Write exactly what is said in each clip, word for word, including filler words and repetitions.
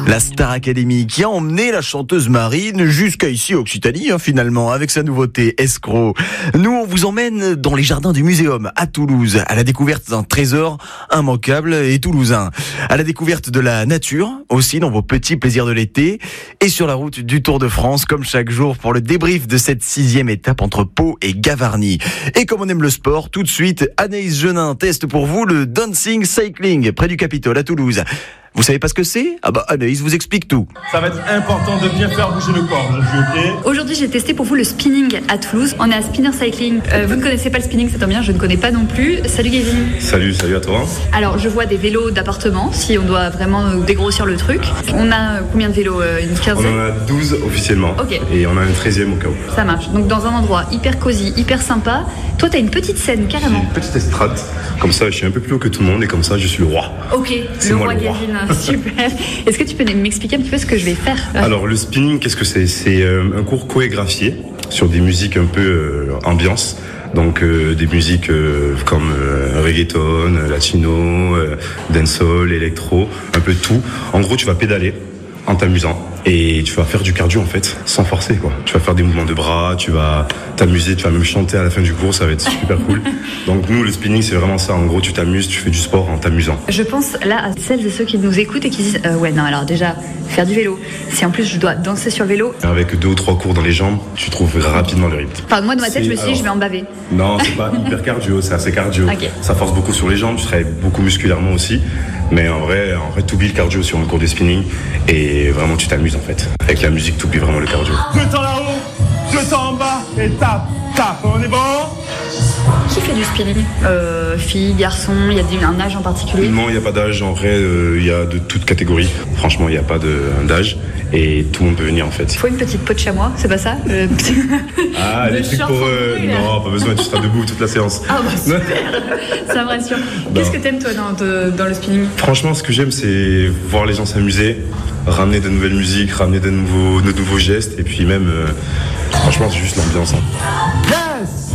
La Star Academy qui a emmené la chanteuse Marine jusqu'à ici Occitanie hein, finalement avec sa nouveauté Escroc. Nous on vous emmène dans les jardins du Muséum à Toulouse à la découverte d'un trésor immanquable et toulousain. À la découverte de la nature aussi dans vos petits plaisirs de l'été et sur la route du Tour de France comme chaque jour pour le débrief de cette sixième étape entre Pau et Gavarnie. Et comme on aime le sport, tout de suite Anaïs Genin teste pour vous le Dancing Cycling près du Capitole à Toulouse. Vous savez pas ce que c'est ? Ah bah Anaïs vous explique tout. Ça va être important de bien faire bouger le corps, je suis ok. Aujourd'hui j'ai testé pour vous le spinning à Toulouse. On est à Spinner Cycling. Euh, vous ne connaissez pas le spinning, ça tombe bien, je ne connais pas non plus. Salut Gavin. Salut, salut à toi. Alors je vois des vélos d'appartement, si on doit vraiment dégrossir le truc. On a combien de vélos ? Une quinzaine ? On en a douze officiellement. Ok. Et on a un treizième au cas où. Ça marche. Donc dans un endroit hyper cosy, hyper sympa. Toi t'as une petite scène carrément. J'ai une petite estrade. Comme ça je suis un peu plus haut que tout le monde et comme ça je suis le roi. Ok, C'est le moi roi le roi. Gavin. Super. Est-ce que tu peux m'expliquer un petit peu ce que je vais faire ? Alors le spinning, qu'est-ce que c'est ? C'est euh, un cours chorégraphié sur des musiques un peu euh, ambiance. Donc euh, des musiques euh, comme euh, reggaeton, latino, euh, dancehall, électro, un peu tout. En gros, tu vas pédaler en t'amusant et tu vas faire du cardio en fait, sans forcer quoi. Tu vas faire des mouvements de bras, tu vas t'amuser, tu vas même chanter à la fin du cours, ça va être super cool. Donc nous, le spinning, c'est vraiment ça. En gros, tu t'amuses, tu fais du sport en t'amusant. Je pense là à celles et ceux qui nous écoutent et qui disent euh, ouais non alors déjà faire du vélo, si en plus je dois danser sur le vélo. Avec deux ou trois cours dans les jambes, tu trouves rapidement le rythme. Enfin moi dans ma tête C'est- je me suis dit alors- je vais en baver. Non, c'est pas hyper cardio, c'est assez cardio. Ok. Ça force beaucoup sur les jambes, tu travailles beaucoup musculairement aussi. Mais en vrai, en vrai, t'oublies le cardio sur un cours de spinning et vraiment tu t'amuses en fait. Avec la musique, t'oublies vraiment le cardio. Je tends là-haut, je tends en bas et tape, tape. On est bon ? Qui fait du spinning ? euh, Filles, garçons, il y a des- un âge en particulier ? Non, il n'y a pas d'âge. En vrai, il y a de toutes catégories. Franchement, il n'y a pas de- d'âge et tout le monde peut venir en fait. Faut une petite peau de chamois, c'est pas ça ? Euh, Ah, Le les trucs short pour... en euh, bleu, là. non, pas besoin, tu seras debout toute la séance. Ah bah super, ça me rassure. Qu'est-ce que t'aimes toi dans, de- dans le spinning ? Franchement, ce que j'aime, c'est voir les gens s'amuser, ramener de nouvelles musiques, ramener de nouveaux, de nouveaux gestes, et puis même, euh, franchement, c'est juste l'ambiance. hein. Yes.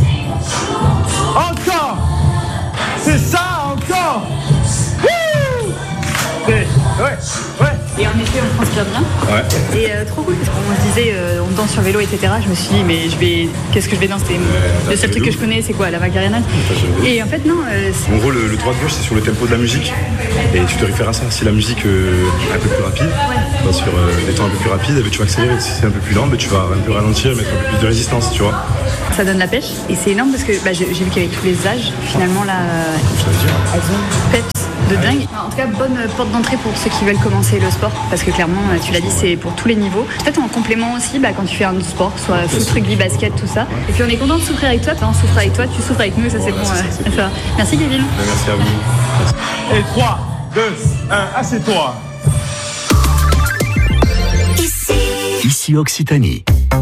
Encore. C'est ça, encore. Wouh. C'est- Ouais, ouais. Et en effet on transpire bien. Ouais. Et euh, trop cool, parce qu'on se disait euh, on danse sur vélo, et cetera. Je me suis dit mais je vais, qu'est-ce que je vais danser ? Le seul truc que je connais c'est quoi ? La Macarena. Et en fait non, euh, c'est- En gros, le, le droit-gauche, c'est sur le tempo de la musique, et tu te réfères à ça. Si la musique euh, est un peu plus rapide, bah, sur euh, des temps un peu plus rapides, eh ben, tu vas accélérer. Si c'est un peu plus lent, bah, tu vas un peu ralentir, mettre un peu plus de résistance, tu vois. ça donne la pêche. Et c'est énorme parce que bah, j'ai j'ai vu qu'avec tous les âges, finalement là, euh, elles ont peps de dingue. En tout cas, bonne porte d'entrée pour ceux qui veulent commencer le sport, parce que clairement, tu l'as dit, c'est pour tous les niveaux. Peut-être en complément aussi, bah, quand tu fais un autre sport, soit foot, rugby, basket, tout ça. Et puis on est content de souffrir avec toi. Enfin, on souffre avec toi, tu souffres avec nous, ça c'est bon. c'est ça, euh, c'est ça va. Merci Kevin. Bah, merci à vous. Et trois, deux, un, assieds-toi. Ici Occitanie.